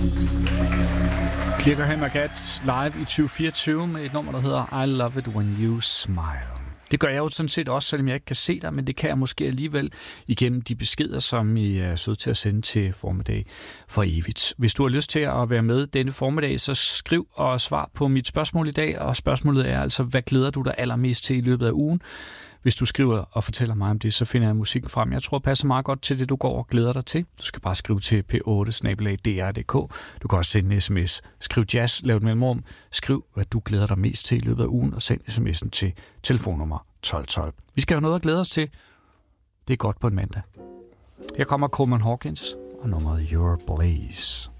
Kirkham & Gats live i 2024 med et nummer, der hedder I Love It When You Smile. Det gør jeg jo sådan set også, selvom jeg ikke kan se dig, men det kan jeg måske alligevel igennem de beskeder, som I er søde til at sende til formiddag for evigt. Hvis du har lyst til at være med denne formiddag, så skriv og svar på mit spørgsmål i dag, og spørgsmålet er altså, hvad glæder du dig allermest til i løbet af ugen? Hvis du skriver og fortæller mig om det, så finder jeg musikken frem. Jeg tror, passer meget godt til det, du går og glæder dig til. Du skal bare skrive til p8@dr.dk. Du kan også sende en sms. Skriv jazz, lav et mellemrum. Skriv, hvad du glæder dig mest til i løbet af ugen, og send sms'en til telefonnummer 1212. Vi skal have noget at glæde os til. Det er godt på en mandag. Her kommer Coleman Hawkins og nummeret Your Blaze.